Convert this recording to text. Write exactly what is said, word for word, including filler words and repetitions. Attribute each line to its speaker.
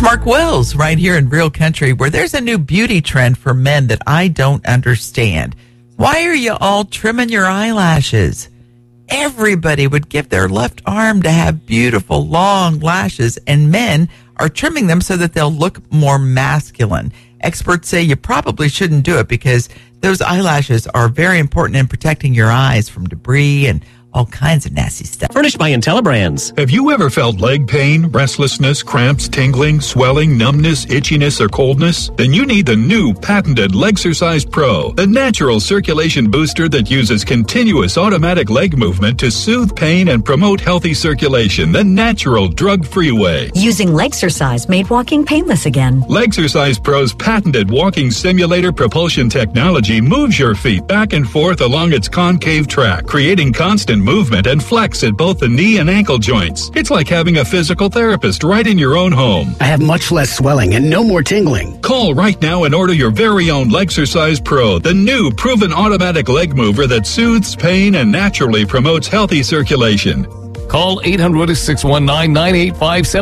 Speaker 1: It's Mark Wells right here in Real Country, where there's a new beauty trend for men that I don't understand. Why are you all trimming your eyelashes? Everybody would give their left arm to have beautiful long lashes, and men are trimming them so that they'll look more masculine. Experts say you probably shouldn't do it because those eyelashes are very important in protecting your eyes from debris and all kinds of nasty stuff.
Speaker 2: Furnished by IntelliBrands.
Speaker 3: Have you ever felt leg pain, restlessness, cramps, tingling, swelling, numbness, itchiness, or coldness? Then you need the new patented Legsercise Pro, the natural circulation booster that uses continuous automatic leg movement to soothe pain and promote healthy circulation the natural drug-free way.
Speaker 4: Using Legsercise made walking painless again.
Speaker 3: Legsercise Pro's patented walking simulator propulsion technology moves your feet back and forth along its concave track, creating constant movement and flex at both the knee and ankle joints. It's like having a physical therapist right in your own home.
Speaker 5: I have much less swelling and no more tingling.
Speaker 3: Call right now and order your very own Legsercise Pro, the new proven automatic leg mover that soothes pain and naturally promotes healthy circulation.
Speaker 6: Call eight hundred, six one nine, nine eight five seven.